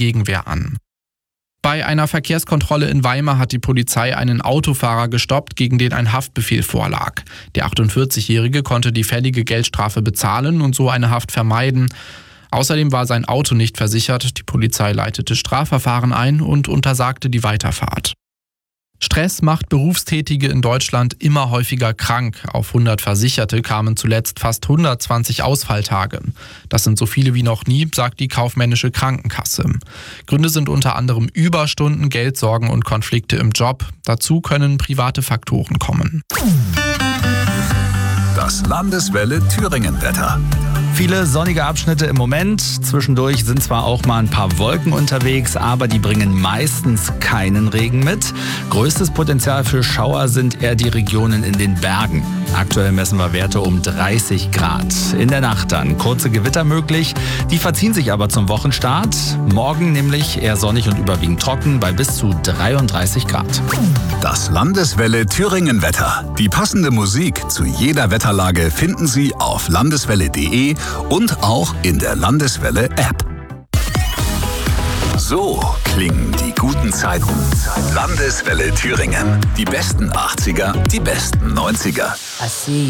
Gegenwehr an. Bei einer Verkehrskontrolle in Weimar hat die Polizei einen Autofahrer gestoppt, gegen den ein Haftbefehl vorlag. Der 48-Jährige konnte die fällige Geldstrafe bezahlen und so eine Haft vermeiden. Außerdem war sein Auto nicht versichert. Die Polizei leitete Strafverfahren ein und untersagte die Weiterfahrt. Stress macht Berufstätige in Deutschland immer häufiger krank. Auf 100 Versicherte kamen zuletzt fast 120 Ausfalltage. Das sind so viele wie noch nie, sagt die kaufmännische Krankenkasse. Gründe sind unter anderem Überstunden, Geldsorgen und Konflikte im Job. Dazu können private Faktoren kommen. Das Landeswelle Thüringen-Wetter. Viele sonnige Abschnitte im Moment. Zwischendurch sind zwar auch mal ein paar Wolken unterwegs, aber die bringen meistens keinen Regen mit. Größtes Potenzial für Schauer sind eher die Regionen in den Bergen. Aktuell messen wir Werte um 30 Grad. In der Nacht dann kurze Gewitter möglich. Die verziehen sich aber zum Wochenstart. Morgen nämlich eher sonnig und überwiegend trocken bei bis zu 33 Grad. Das Landeswelle Thüringen-Wetter. Die passende Musik zu jeder Wetterlage finden Sie auf landeswelle.de und auch in der Landeswelle-App. So klingen die guten Zeiten. Landeswelle Thüringen. Die besten 80er, die besten 90er.